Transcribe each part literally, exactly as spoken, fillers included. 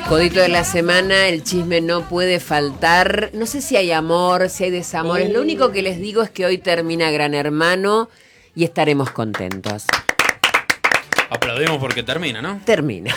Codito de la semana, el chisme no puede faltar. No sé si hay amor, si hay desamores. Oh. Lo único que les digo es que hoy termina Gran Hermano y estaremos contentos. Aplaudimos porque termina, ¿no? Termina.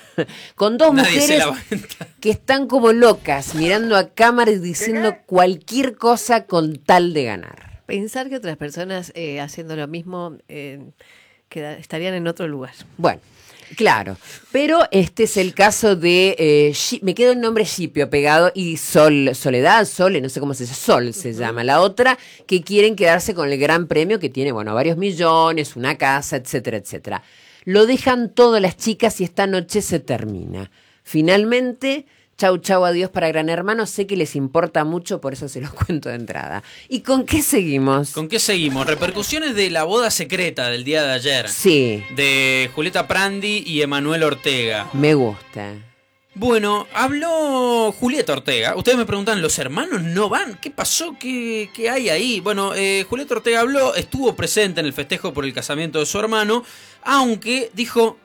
Con dos Nadie mujeres que están como locas, mirando a cámara y diciendo cualquier cosa con tal de ganar. Pensar que otras personas eh, haciendo lo mismo eh, queda, estarían en otro lugar. Bueno. Claro, pero este es el caso de, eh, G- me quedó el nombre Scipio pegado y Sol, Soledad, Sole, no sé cómo se llama, Sol se uh-huh. llama la otra, que quieren quedarse con el gran premio que tiene, bueno, varios millones, una casa, etcétera, etcétera. Lo dejan todas las chicas y esta noche se termina. Finalmente, chau, chau, adiós para Gran Hermano. Sé que les importa mucho, por eso se los cuento de entrada. ¿Y con qué seguimos? ¿Con qué seguimos? Repercusiones de la boda secreta del día de ayer. Sí. De Julieta Prandi y Emanuel Ortega. Me gusta. Bueno, habló Julieta Ortega. Ustedes me preguntan, ¿los hermanos no van? ¿Qué pasó? ¿Qué, qué hay ahí? Bueno, eh, Julieta Ortega habló, estuvo presente en el festejo por el casamiento de su hermano, aunque dijo...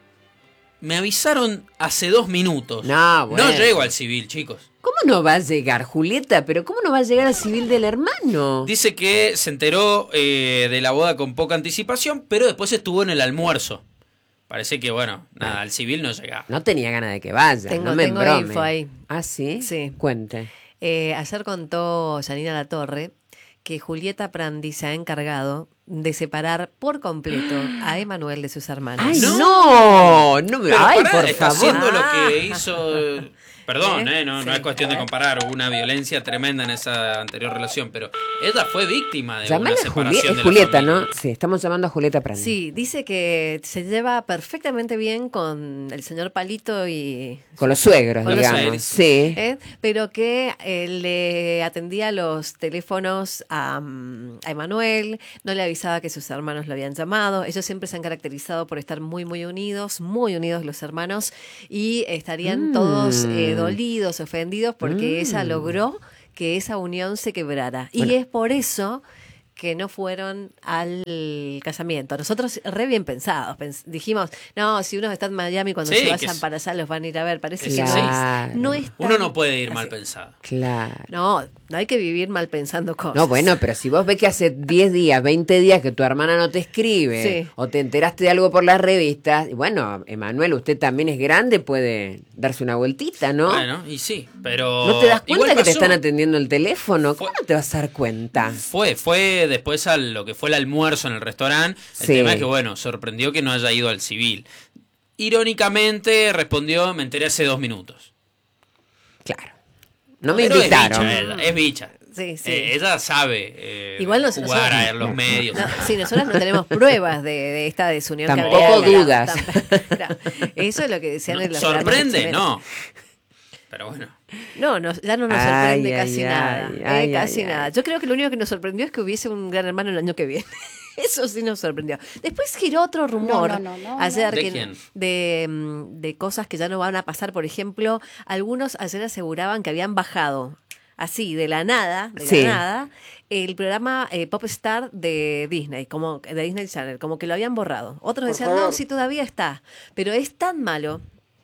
Me avisaron hace dos minutos. No, bueno. No llego al civil, chicos. ¿Cómo no va a llegar, Julieta? ¿Pero cómo no va a llegar al civil del hermano? Dice que se enteró eh, de la boda con poca anticipación, pero después estuvo en el almuerzo. Parece que, bueno, nada, al civil no llegaba. No tenía ganas de que vaya, tengo, no me tengo embrome. info ahí. ¿Ah, sí? Sí. Cuente. Eh, ayer contó Janina Latorre que Julieta Prandi se ha encargado de separar por completo a Emanuel de sus hermanos. ¡Ay, no! no me... ¡Ay, pará, por está favor! haciendo lo que hizo... Perdón, ¿Eh? Eh, no, sí. no es cuestión de comparar, hubo una violencia tremenda en esa anterior relación, pero ella fue víctima de Llamala una separación Juli- de es Julieta, la ¿no? Sí, estamos llamando a Julieta Prandi. Sí, dice que se lleva perfectamente bien con el señor Palito y... Con los suegros, con digamos. Los sí. ¿Eh? Pero que eh, le atendía los teléfonos a, a Emanuel, no le avisaba que sus hermanos lo habían llamado. Ellos siempre se han caracterizado por estar muy, muy unidos, muy unidos los hermanos, y estarían mm. todos eh, dolidos, ofendidos, porque mm. ella logró que esa unión se quebrara. Bueno. Y es por eso que no fueron al casamiento. Nosotros re bien pensados, pens- dijimos, no, si uno está en Miami, cuando sí, se vayan es... para allá los van a ir a ver. Parece claro. que no es, no es tan... Uno no puede ir así. mal pensado. Claro. No, no hay que vivir mal pensando cosas. No, bueno, pero si vos ves que hace diez días, veinte días que tu hermana no te escribe, sí. o te enteraste de algo por las revistas, y bueno, Emanuel, usted también es grande, puede darse una vueltita, ¿no? Bueno, y sí, pero... ¿No te das cuenta Igual que pasó. te están atendiendo el teléfono? Fue... ¿Cómo no te vas a dar cuenta? Fue, fue después a lo que fue el almuerzo en el restaurante. El sí. tema es que, bueno, sorprendió que no haya ido al civil. Irónicamente respondió, me enteré hace dos minutos. Claro. No me Pero invitaron. Es bicha, ella, es bicha. Sí, sí. Eh, ella sabe eh, Igual no, jugar nosotros, a los medios. No, sí, nosotros no tenemos pruebas de, de esta desunión. Tampoco que habría, dudas. Claro, eso es lo que decían No, en los sorprende, no. Pero bueno. No, no, ya no nos sorprende ay, casi ay, nada. ay, eh, ay, casi ay, nada. ay. Yo creo que lo único que nos sorprendió es que hubiese un Gran Hermano el año que viene. Eso sí nos sorprendió. Después giró otro rumor No, no, no, no, ayer no. ¿De que- quién? de, mm, de cosas que ya no van a pasar. Por ejemplo, algunos ayer aseguraban que habían bajado así, de la nada, de Sí. la nada, el programa eh, Pop Star de Disney, como de Disney Channel, como que lo habían borrado. Otros decían, no, sí todavía está. Pero es tan malo,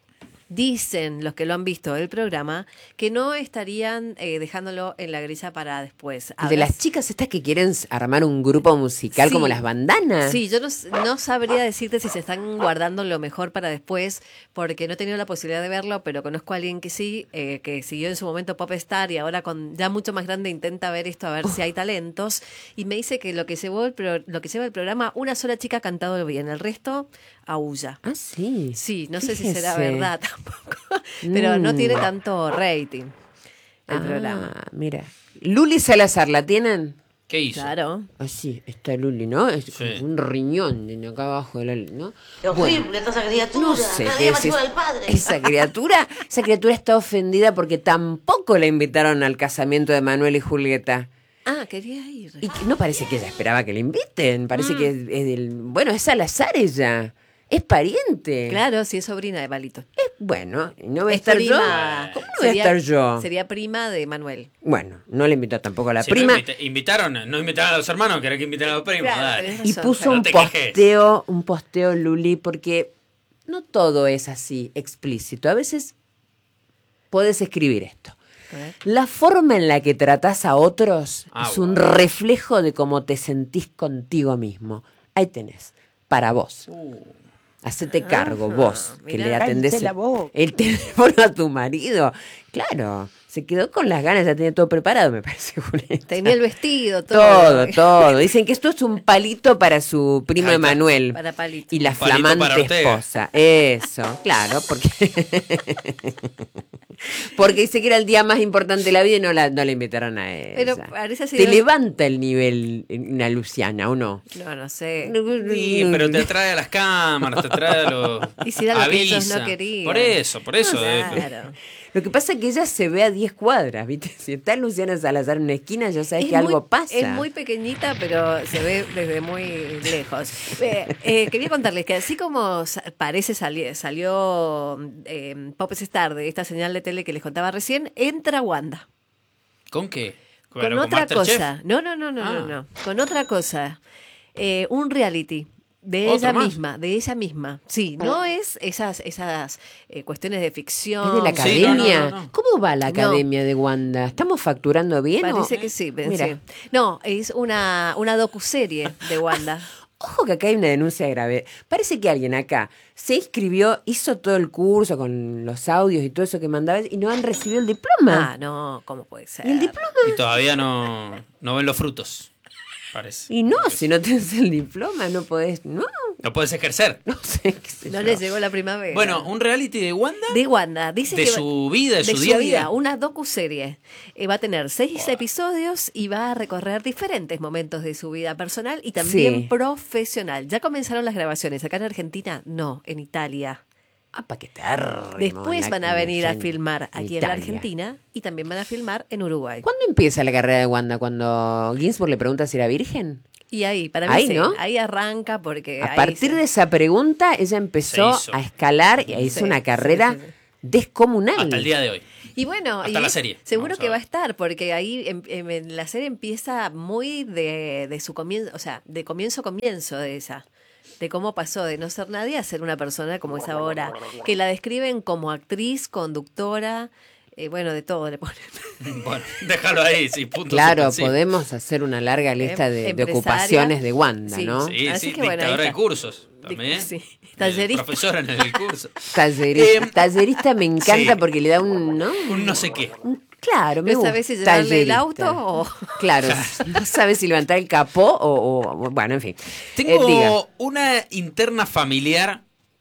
dicen los que lo han visto el programa, que no estarían eh, dejándolo en la grilla para después. De Habrá- las chicas estas que quieren armar un grupo musical Sí. como las bandanas. Sí, yo no, s- no sabría decirte si se están guardando lo mejor para después, porque no he tenido la posibilidad de verlo, pero conozco a alguien que sí, eh, que siguió en su momento Pop Star y ahora con ya mucho más grande intenta ver esto, a ver si hay talentos, y me dice que lo que llevó el, pro- lo que lleva el programa, una sola chica ha cantado bien, el resto aúlla. Ah, sí. Sí, no sé si Fíjese. será verdad tampoco, pero no Mm. tiene tanto rating el Ah, programa. mira. Luli Salazar, ¿la tienen? ¿Qué hizo? Claro. Ah, sí, está Luli, ¿no? Es Sí. un riñón de acá abajo de la, ¿no? Qué horrible esa criatura. No sé Cada qué día es más eso. igual al padre. Esa criatura, esa criatura está ofendida porque tampoco la invitaron al casamiento de Manuel y Julieta. Ah, quería ir. Y que no parece que ella esperaba que la inviten. Parece Mm. que es, es del. Bueno, es Salazar ella. Es pariente. Claro, sí, es sobrina de Palito. Es, bueno, ¿y ¿no voy a Es estar prima- yo? ¿Cómo no voy a sería- estar yo? Sería prima de Manuel. Bueno, no le invitó tampoco a la Si no prima. invita- invitaron, no invitaron a los hermanos, que era que invitaron a los primos. Claro, dale. tenés Y razón. puso No un te quejes. posteo, un posteo Luli, porque no todo es así explícito. A veces podés escribir esto. A ver. La forma en la que tratás a otros Ah, es un bueno. reflejo de cómo te sentís contigo mismo. Ahí tenés, para vos. Uh. Hacete cargo, vos, que mirá. le atendés Cállese la el, boca. el teléfono a tu marido. Claro, se quedó con las ganas, ya tenía todo preparado, me parece, Julieta. Tenía el vestido, todo. Todo, todo. Dicen que esto es un palito para su primo Ahí está. Emanuel. Para palito. Y la Un palito para flamante Ortega. esposa. Eso, claro, porque. Porque dice que era el día más importante de la vida y no la, no la invitaron a ella. Pero parece así, Te ¿no? levanta el nivel una Luciana, ¿o no? No, no sé. Sí, pero te atrae a las cámaras, te atrae a los... Y si era lo que ellos avisa. no querían. Por eso, por eso. eh, Claro. Lo que pasa es que ella se ve a diez cuadras, ¿viste? Si está Luciana Salazar en una esquina, ya sabes Es que muy- algo pasa. Es muy pequeñita, pero se ve desde muy lejos. Eh, eh, quería contarles que así como sa- parece sali- salió eh, Pop Star de esta señal de tele que les contaba recién, entra Wanda. ¿Con qué? Con Bueno, otra Masterchef. cosa. No, no, no, no, Ah. no, no. Con otra cosa. Eh, un reality. De ¿Otro ella más? misma, de ella misma. Sí, no es esas, esas eh, cuestiones de ficción. ¿Es de la Sí, academia? no, no, no, no. ¿Cómo va la No. academia de Wanda? ¿Estamos facturando bien? o- Parece que sí, Mira. sí. No, es una, una docuserie de Wanda. Ojo que acá hay una denuncia grave. Parece que alguien acá se inscribió, hizo todo el curso con los audios y todo eso que mandaba y no han recibido el diploma. Ah, no, ¿cómo puede ser? ¿Y el diploma? Y todavía no, no ven los frutos, parece. Y no, si no tenés el diploma no podés, no, No puedes ejercer. no sé qué sé No yo. le llegó la primavera. Bueno, un reality de Wanda, De Wanda, dice de que su vida, de su día a día. una docuserie. Eh, va a tener seis episodios y va a recorrer diferentes momentos de su vida personal y también Sí. profesional. Ya comenzaron las grabaciones. Acá en Argentina, no, en Italia. Ah, pa' qué tarde. Después van a venir a en filmar aquí en la Italia. Argentina y también van a filmar en Uruguay. ¿Cuándo empieza la carrera de Wanda? ¿Cuando Ginsburg le pregunta si era virgen? Y ahí, para mí Ahí, sí, ¿no? ahí arranca porque A ahí partir se- de esa pregunta, ella empezó Se hizo. a escalar y hizo Sí, una sí, carrera sí, sí. descomunal. Hasta el día de hoy. Y bueno, Hasta y la serie. seguro Vamos a que ver. va a estar, porque ahí em- em- en la serie empieza muy de, de su comienzo, o sea, de comienzo a comienzo de esa. De cómo pasó de no ser nadie a ser una persona como es ahora. Que la describen como actriz, conductora, eh, bueno, de todo le ponen. Bueno, déjalo ahí, sí, punto. Claro, suspensivo. podemos hacer una larga lista de, de Empresaria. ocupaciones de Wanda, Sí. ¿no? Sí, Así sí, que bueno, ahí dictadora de está. cursos también. Sí, Eh, tallerista. Profesora en el curso. Tallerista, Eh, tallerista me encanta sí. porque le da un, ¿no? Un no sé qué. Un- Claro, me No gusta. sabes si llevarle el Tallerista. auto o... Claro, no sabes si levantar el capó o, o- bueno, en fin. Tengo Eh, diga. una interna familiar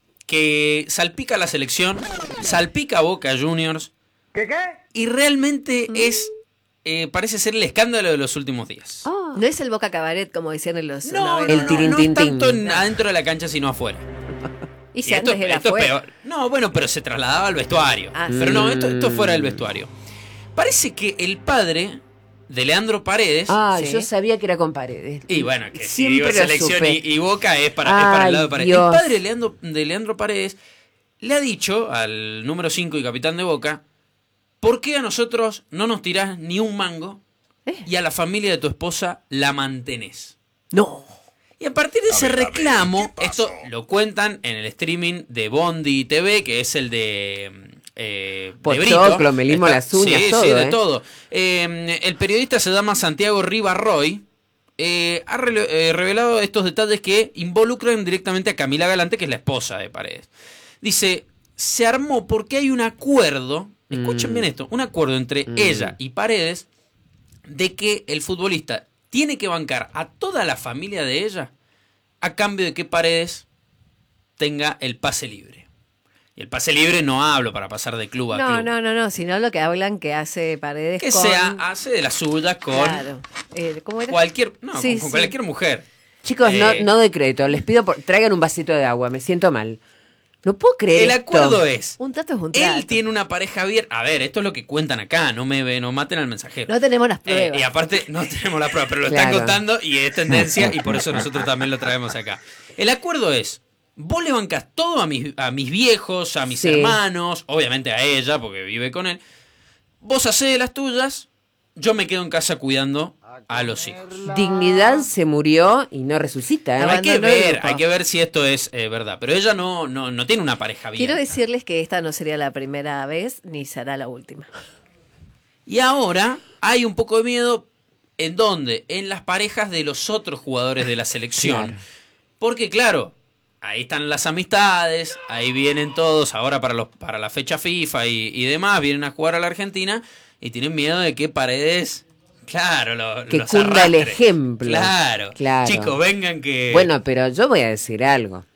que salpica la selección, salpica a Boca Juniors. ¿Qué qué? Y realmente es, eh, parece ser el escándalo de los últimos días. Ah, No es el Boca Cabaret como decían en los No, no, noventas. El no, tirin, no tin, es tanto tin. en- adentro de la cancha, sino afuera. Y si Y esto, antes era esto es afuera. peor. No, bueno, pero se trasladaba al vestuario. Ah, pero no, esto, esto es fuera del Mm. vestuario. Parece que el padre de Leandro Paredes... Ah, Sí. yo sabía que era con Paredes. Y bueno, que si Siempre digo lo selección supe. y, y Boca es para, es para Ay, el lado de Paredes. Dios. El padre de Leandro, de Leandro Paredes le ha dicho al número cinco y capitán de Boca, ¿por qué a nosotros no nos tirás ni un mango ¿Eh? y a la familia de tu esposa la mantenés? No. Y a partir de ese reclamo, esto lo cuentan en el streaming de Bondi T V, que es el de... Eh, de Pochoclo, Brito. me limo Está- las uñas, sí, todo, sí, de ¿eh? todo. Eh, el periodista se llama Santiago Rivarroy. Eh, ha rele- eh, revelado estos detalles que involucran directamente a Camila Galante, que es la esposa de Paredes. Dice, se armó porque hay un acuerdo, escuchen Mm. bien esto, un acuerdo entre Mm. ella y Paredes de que el futbolista tiene que bancar a toda la familia de ella a cambio de que Paredes tenga el pase libre. Y el pase libre no hablo para pasar de club a No, club. no, no, no, sino lo que hablan que hace Paredes Que con... sea, hace de la suya con Claro. Eh, ¿Cómo era? cualquier, no, Sí, con, con sí. cualquier mujer. Chicos, no, Eh, no de crédito. Les pido, por, traigan un vasito de agua. Me siento mal. No puedo creer El esto. acuerdo es, Un trato es un trato. él tiene una pareja abierta. A ver, esto es lo que cuentan acá, no me ve, no maten al mensajero. No tenemos las Eh, pruebas. y aparte, no tenemos la prueba, pero lo Claro. están contando y es tendencia y por eso nosotros también lo traemos acá. El acuerdo es, vos le bancás todo a mis, a mis viejos, a mis Sí. hermanos, obviamente a ella, porque vive con él. Vos hacés de las tuyas yo me quedo en casa cuidando a los hijos. Dignidad se murió y no resucita. ¿eh? Hay que Abandonó el ver, grupo. hay que ver si esto es eh, verdad. Pero ella no, no, no tiene una pareja bien. Quiero decirles que esta no sería la primera vez ni será la última. Y ahora hay un poco de miedo. ¿En dónde? En las parejas de los otros jugadores de la selección. Claro. Porque claro, ahí están las amistades, ahí vienen todos ahora para los para la fecha FIFA y, y demás, vienen a jugar a la Argentina y tienen miedo de que Paredes, claro, lo, Que los cunda el arrastre. ejemplo. Claro. Claro. Chicos, vengan que... Bueno, pero yo voy a decir algo.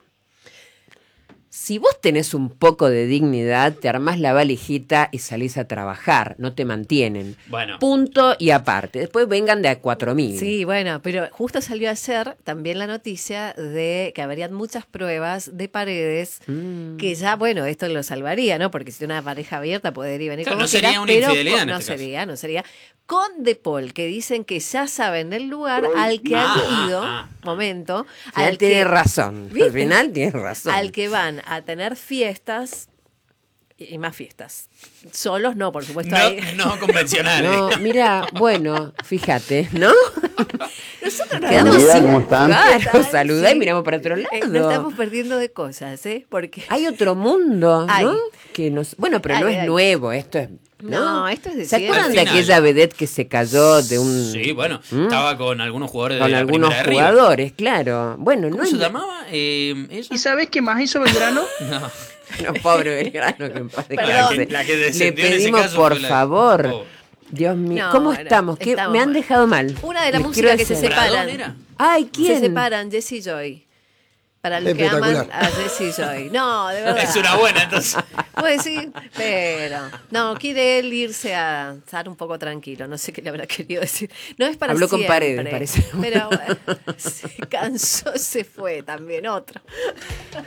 Si vos tenés un poco de dignidad, te armás la valijita y salís a trabajar, no te mantienen. Bueno. Punto y aparte. Después vengan de a cuatro mil. Sí, bueno, pero justo salió ayer también la noticia de que habrían muchas pruebas de Paredes Mm. que ya, bueno, esto lo salvaría, ¿no? Porque si una pareja abierta puede ir y venir Claro, como no sería quiera, una pero infidelidad en no este caso. sería, no sería. Con De Paul, que dicen que ya saben el lugar al que Ah, han ido, ah, ah. momento, Al final al tiene que, razón. Al ¿viste? final tiene razón. al que van a tener fiestas y más fiestas. Solos no, por supuesto. No, hay- no convencionales. No, mira, bueno, fíjate, ¿no? Nosotros nos Quedamos damos sin ¿cómo están? Claro, saludá y Sí. miramos para otro lado. Eh, nos estamos perdiendo de cosas, ¿eh? Porque Hay otro mundo, Hay. ¿no? Que nos, bueno, pero no Hay, es hay. nuevo, esto es. ¿no? No, esto es de ¿Se acuerdan Al de final. aquella vedette que se cayó de un. Sí, bueno, ¿Mm? estaba con algunos jugadores de Con la algunos primera de River. jugadores, claro. Bueno, ¿Cómo no se es- llamaba? Eh, ella. ¿Y sabes qué más hizo Belgrano? No. No, pobre Belgrano, que en paz Perdón. descanse. La que- la que Le descendió en ese pedimos, caso por fue la- favor. Oh. Dios mío, No, ¿cómo bueno, estamos? ¿Qué- estamos me han mal. dejado mal. Una de la Les música quiero que se decir. separan. ¿Bradón era? Ay, ¿quién? se separan Jesse y Joy. Para los que aman Espectacular. a Jesse y Joy. No, de verdad. Es una buena, entonces. Pues sí, pero no, quiere él irse a estar un poco tranquilo, no sé qué le habrá querido decir. No es para Habló con siempre, Paredes, parece. Pero bueno, se cansó, se fue también otro.